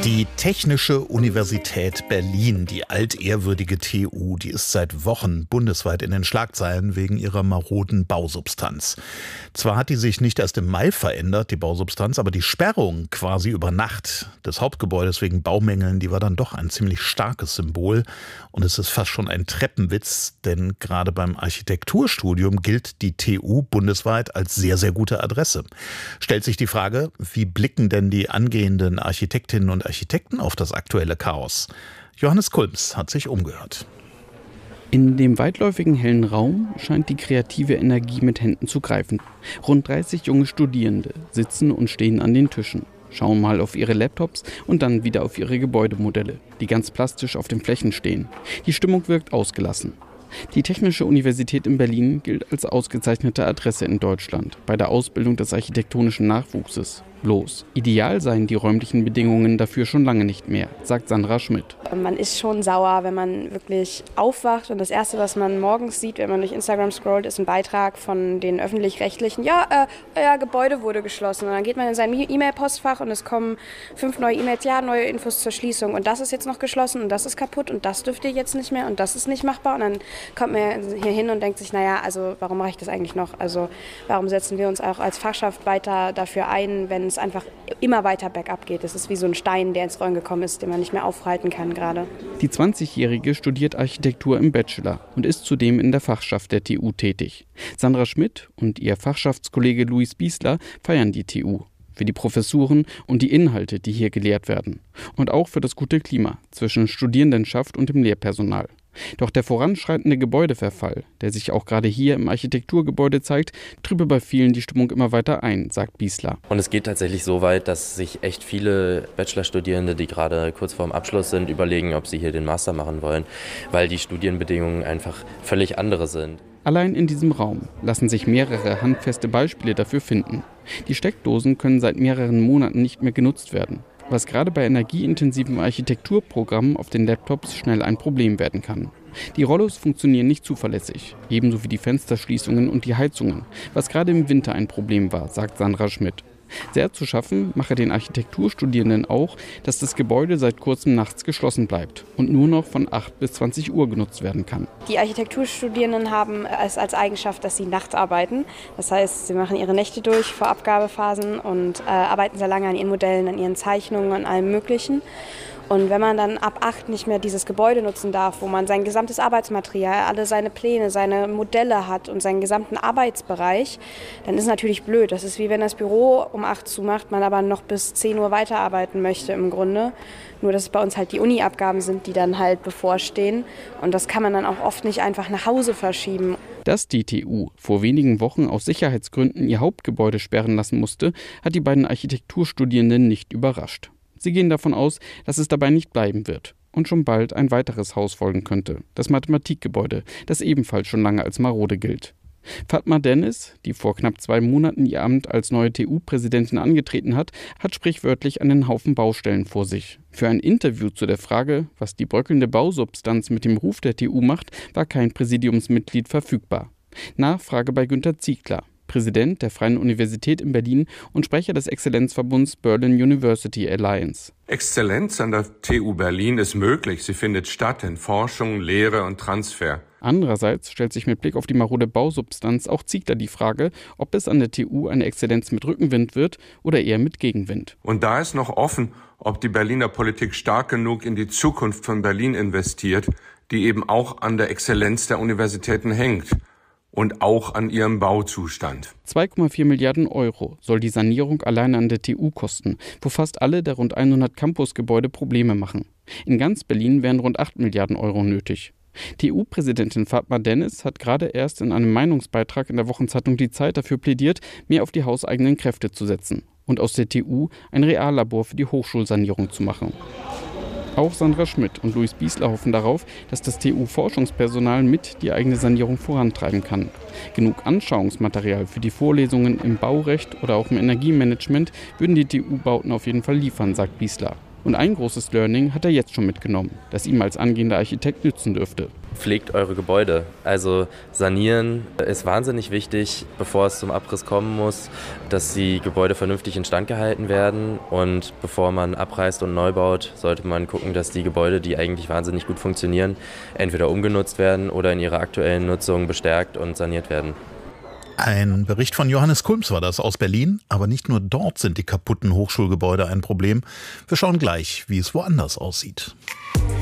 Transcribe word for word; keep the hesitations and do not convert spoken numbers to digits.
Die Technische Universität Berlin, die altehrwürdige T U, die ist seit Wochen bundesweit in den Schlagzeilen wegen ihrer maroden Bausubstanz. Zwar hat die sich nicht erst im Mai verändert, die Bausubstanz, aber die Sperrung quasi über Nacht des Hauptgebäudes wegen Baumängeln, die war dann doch ein ziemlich starkes Symbol. Und es ist fast schon ein Treppenwitz, denn gerade beim Architekturstudium gilt die T U bundesweit als sehr, sehr gute Adresse. Stellt sich die Frage, wie blicken denn die angehenden Architektinnen und Architekten auf das aktuelle Chaos? Johannes Kulms hat sich umgehört. In dem weitläufigen hellen Raum scheint die kreative Energie mit Händen zu greifen. Rund dreißig junge Studierende sitzen und stehen an den Tischen, schauen mal auf ihre Laptops und dann wieder auf ihre Gebäudemodelle, die ganz plastisch auf den Flächen stehen. Die Stimmung wirkt ausgelassen. Die Technische Universität in Berlin gilt als ausgezeichnete Adresse in Deutschland bei der Ausbildung des architektonischen Nachwuchses. Bloß, ideal seien die räumlichen Bedingungen dafür schon lange nicht mehr, sagt Sandra Schmidt. Man ist schon sauer, wenn man wirklich aufwacht und das Erste, was man morgens sieht, wenn man durch Instagram scrollt, ist ein Beitrag von den Öffentlich-Rechtlichen. Ja, äh, euer Gebäude wurde geschlossen. Und dann geht man in sein E-Mail-Postfach und es kommen fünf neue E-Mails, ja, neue Infos zur Schließung. Und das ist jetzt noch geschlossen und das ist kaputt und das dürft ihr jetzt nicht mehr und das ist nicht machbar. Und dann kommt man hier hin und denkt sich, naja, also warum mache ich das eigentlich noch? Also warum setzen wir uns auch als Fachschaft weiter dafür ein, wenn es einfach immer weiter bergab geht. Es ist wie so ein Stein, der ins Rollen gekommen ist, den man nicht mehr aufhalten kann gerade. Die zwanzigjährige studiert Architektur im Bachelor und ist zudem in der Fachschaft der T U tätig. Sandra Schmidt und ihr Fachschaftskollege Luis Biesler feiern die T U. Für die Professuren und die Inhalte, die hier gelehrt werden. Und auch für das gute Klima zwischen Studierendenschaft und dem Lehrpersonal. Doch der voranschreitende Gebäudeverfall, der sich auch gerade hier im Architekturgebäude zeigt, trübe bei vielen die Stimmung immer weiter ein, sagt Biesler. Und es geht tatsächlich so weit, dass sich echt viele Bachelorstudierende, die gerade kurz vorm Abschluss sind, überlegen, ob sie hier den Master machen wollen, weil die Studienbedingungen einfach völlig andere sind. Allein in diesem Raum lassen sich mehrere handfeste Beispiele dafür finden. Die Steckdosen können seit mehreren Monaten nicht mehr genutzt werden, was gerade bei energieintensiven Architekturprogrammen auf den Laptops schnell ein Problem werden kann. Die Rollos funktionieren nicht zuverlässig, ebenso wie die Fensterschließungen und die Heizungen, was gerade im Winter ein Problem war, sagt Sandra Schmidt. Sehr zu schaffen mache den Architekturstudierenden auch, dass das Gebäude seit kurzem nachts geschlossen bleibt und nur noch von acht bis zwanzig Uhr genutzt werden kann. Die Architekturstudierenden haben es als Eigenschaft, dass sie nachts arbeiten. Das heißt, sie machen ihre Nächte durch vor Abgabephasen und äh, arbeiten sehr lange an ihren Modellen, an ihren Zeichnungen, an allem Möglichen. Und wenn man dann ab acht nicht mehr dieses Gebäude nutzen darf, wo man sein gesamtes Arbeitsmaterial, alle seine Pläne, seine Modelle hat und seinen gesamten Arbeitsbereich, dann ist es natürlich blöd. Das ist wie wenn das Büro um acht zumacht, man aber noch bis zehn Uhr weiterarbeiten möchte im Grunde. Nur dass es bei uns halt die Uni-Abgaben sind, die dann halt bevorstehen. Und das kann man dann auch oft nicht einfach nach Hause verschieben. Dass die T U vor wenigen Wochen aus Sicherheitsgründen ihr Hauptgebäude sperren lassen musste, hat die beiden Architekturstudierenden nicht überrascht. Sie gehen davon aus, dass es dabei nicht bleiben wird und schon bald ein weiteres Haus folgen könnte, das Mathematikgebäude, das ebenfalls schon lange als marode gilt. Fatma Dennis, die vor knapp zwei Monaten ihr Amt als neue T U-Präsidentin angetreten hat, hat sprichwörtlich einen Haufen Baustellen vor sich. Für ein Interview zu der Frage, was die bröckelnde Bausubstanz mit dem Ruf der T U macht, war kein Präsidiumsmitglied verfügbar. Nachfrage bei Günter Ziegler, Präsident der Freien Universität in Berlin und Sprecher des Exzellenzverbunds Berlin University Alliance. Exzellenz an der T U Berlin ist möglich. Sie findet statt in Forschung, Lehre und Transfer. Andererseits stellt sich mit Blick auf die marode Bausubstanz auch Ziegler die Frage, ob es an der T U eine Exzellenz mit Rückenwind wird oder eher mit Gegenwind. Und da ist noch offen, ob die Berliner Politik stark genug in die Zukunft von Berlin investiert, die eben auch an der Exzellenz der Universitäten hängt. Und auch an ihrem Bauzustand. zwei Komma vier Milliarden Euro soll die Sanierung alleine an der T U kosten, wo fast alle der rund hundert Campusgebäude Probleme machen. In ganz Berlin wären rund acht Milliarden Euro nötig. T U-Präsidentin Fatma Dennis hat gerade erst in einem Meinungsbeitrag in der Wochenzeitung Die Zeit dafür plädiert, mehr auf die hauseigenen Kräfte zu setzen und aus der T U ein Reallabor für die Hochschulsanierung zu machen. Auch Sandra Schmidt und Luis Biesler hoffen darauf, dass das T U-Forschungspersonal mit die eigene Sanierung vorantreiben kann. Genug Anschauungsmaterial für die Vorlesungen im Baurecht oder auch im Energiemanagement würden die T U-Bauten auf jeden Fall liefern, sagt Biesler. Und ein großes Learning hat er jetzt schon mitgenommen, das ihm als angehender Architekt nützen dürfte. Pflegt eure Gebäude. Also sanieren ist wahnsinnig wichtig, bevor es zum Abriss kommen muss, dass die Gebäude vernünftig instand gehalten werden. Und bevor man abreißt und neu baut, sollte man gucken, dass die Gebäude, die eigentlich wahnsinnig gut funktionieren, entweder umgenutzt werden oder in ihrer aktuellen Nutzung bestärkt und saniert werden. Ein Bericht von Johannes Kulms war das aus Berlin. Aber nicht nur dort sind die kaputten Hochschulgebäude ein Problem. Wir schauen gleich, wie es woanders aussieht.